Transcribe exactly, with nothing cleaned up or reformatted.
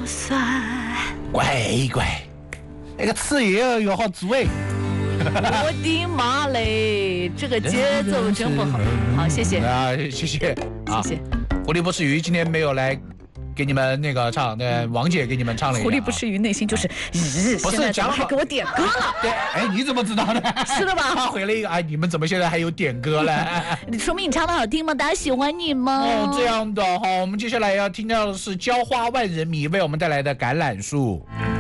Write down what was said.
算。 乖乖，那个词也要有好滋味。 我的妈嘞，这个节奏真不好。好，谢谢啊，谢谢， 谢谢。 狐狸不是鱼今天没有来给你们那个唱，那王姐给你们唱了一下。 狐狸不是鱼，内心就是日， 不是讲还给我点歌了。 对，哎，你怎么知道的？ 是的吧？ 他回了一个，哎，你们怎么现在还有点歌了？ 你说明你唱的好听吗？大家喜欢你吗？ 哦，这样的哈，我们接下来要听到的是浇花万人迷为我们带来的《橄榄树》。